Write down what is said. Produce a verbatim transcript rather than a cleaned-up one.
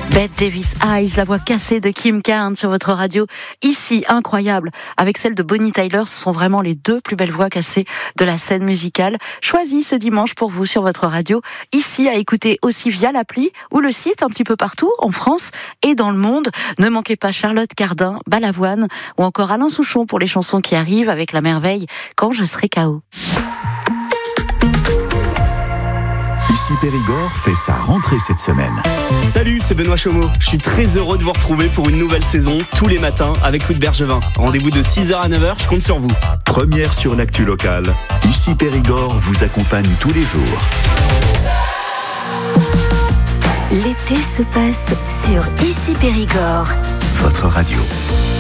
Bette Davis Eyes, la voix cassée de Kim Carnes sur votre radio. Ici, incroyable, avec celle de Bonnie Tyler, ce sont vraiment les deux plus belles voix cassées de la scène musicale. Choisis ce dimanche pour vous sur votre radio. Ici, à écouter aussi via l'appli ou le site un petit peu partout, en France et dans le monde. Ne manquez pas Charlotte Cardin, Balavoine ou encore Alain Souchon pour les chansons qui arrivent avec la merveille Quand je serai K O. Ici Périgord fait sa rentrée cette semaine. Salut, c'est Benoît Chomeau. Je suis très heureux de vous retrouver pour une nouvelle saison, tous les matins, avec Louis de Bergevin. Rendez-vous de six heures à neuf heures, je compte sur vous. Première sur l'actu locale, Ici Périgord vous accompagne tous les jours. L'été se passe sur Ici Périgord. Votre radio.